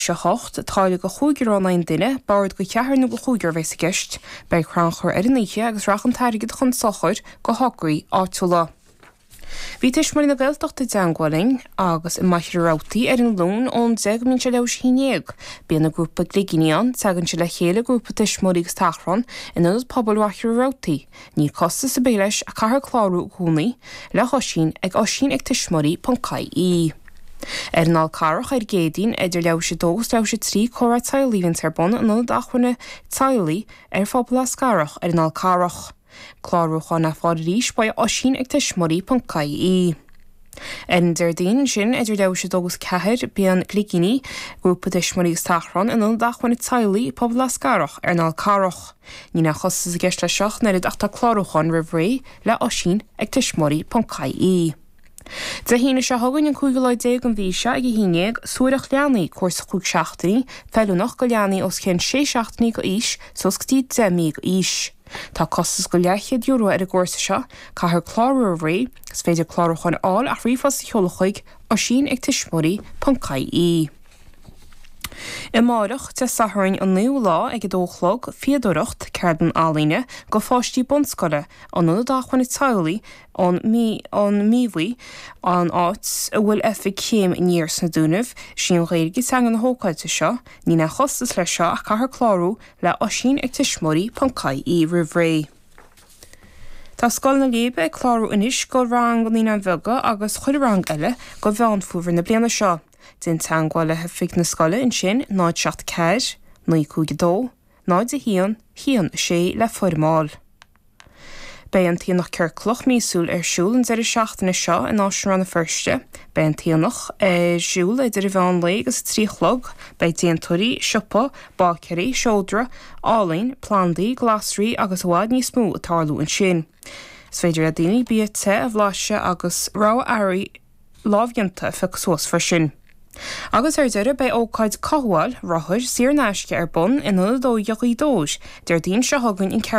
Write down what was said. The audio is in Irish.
Se hocht táile go chúigur an duine bard go ceatharnú go chúigur bheits a gist, bei chranchor ar an níe agus rachan tairigid chun sochair go hocaí áitiúla. Bhí tuismar na bhilteachta deangáling agus i maithrearátaí ar an lún ón 10 mín se leis hínéag, bíon na grúpa Gliginian tegann se le chéile grúpa tuismarí agus tachran in an pobl maithrearátaí, ní costa sa béileis a cahar chlárú gúnaí le hosín ag osín ag tuismarí.caí. Ar an Alcarach ar gédín idir leabhse 2 leabhse 3 chóra tailíonn tarbon an an dachhaine tailí ar phobal Ascarach ar an Alcarach. Chlárúchan na fád ríis ba osín ag tuismarí.caí. Ar an Deirdín sin idir leabhse 2 ceathair bíon Gligini grúpa tuismarí agus tachran an an dachhaine tailí phobal Ascarach ar an Alcarach. Ní na chosa sa gceist le seach na ach tá chlárúchan rihré le osín ag tuismarí.caí. De híine se hagann an cúigiláid déag an bhíse ag híineag suúireach leanaí cuasa chuig seachtaí, feúnach go leanaí os cén 6 seachtaí go ís sos gotí 10 go ís. Tá costas go leichiad euro ar a gcóirsa seo, caithear chlárú ré, s féidir chlárúchan áil a riomhas cheolachuig osín ag tuismarí.caí. I máireach te sathrainn an nú lá ag dóchlog fiadúireacht ceardan álaine go fáistí bonscoile an nuna dachhaine tailí an míomhaí an áit a bhfuil efig chéim níor sna dúnamh sin réirgi teangan na hócáilte seo, ní na chostas le seo a cahar chlárú le osín ag tuismarí.caí rihré. Tá scoil na lébe ag chlárú inis go rang go nína bhega agus chuir rang eile go bhean fuair na bliana seo. Din teangáile hefik na scoile in sin 9 ceir, 9 2, 9 híon, híon sé le formáil. Bei an tíanach ceircloch mísúil ar siúil an 6 na seo in áisiú an na firste, bei an tíanach siúil idir bhean le agus tríchlog, bei déantóirí, siopa, báceirí, seódra, álainn, plandaí, glasrí agus bhád níos mó atálú in sin. Sfeidir a daoine bíad te a bhláise agus rá airí lábhianta fe sós for sin. Agus ar deire bei ócáid cohúil rothir sír náisce ar bun in 2 dóis, Deirdín se hagann in